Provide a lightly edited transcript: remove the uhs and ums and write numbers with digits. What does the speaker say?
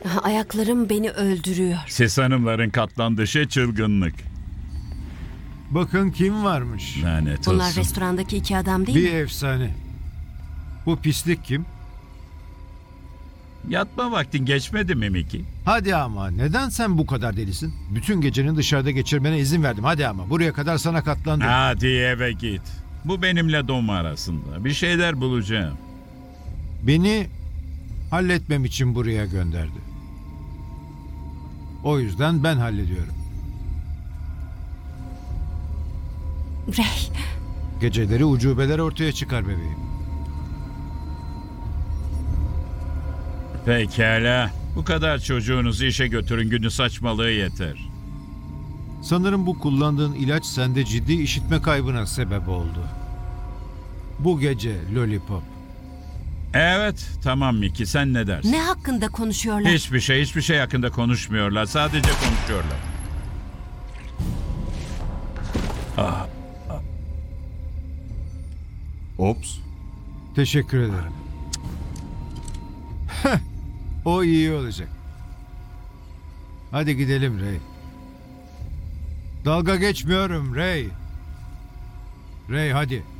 Ayaklarım beni öldürüyor. Siz hanımların katlandığı şey çılgınlık. Bakın kim varmış. Lanet Bunlar olsun. restorandaki iki adam değil Bir mi? efsane. Bu pislik kim? Yatma vaktin geçmedi mi Miki? Hadi ama neden sen bu kadar delisin? Bütün gecenin dışarıda geçirmene izin verdim. Hadi ama buraya kadar sana katlandım. Hadi eve git. Bu benimle Dom arasında. Bir şeyler bulacağım. Beni halletmem için buraya gönderdi. O yüzden ben hallediyorum. Ray, Geceleri ucubeler ortaya çıkar bebeğim. Pekala. Bu kadar çocuğunuzu işe götürün, günü saçmalığı yeter. Sanırım bu kullandığın ilaç sende ciddi işitme kaybına sebep oldu. Bu gece Lollipop. Evet, tamam Miki, sen ne dersin? ne hakkında konuşuyorlar? Hiçbir şey hakkında konuşmuyorlar. Sadece konuşuyorlar. Ops. Teşekkür ederim. O iyi olacak. Hadi gidelim Ray. Dalga geçmiyorum Ray. Ray hadi.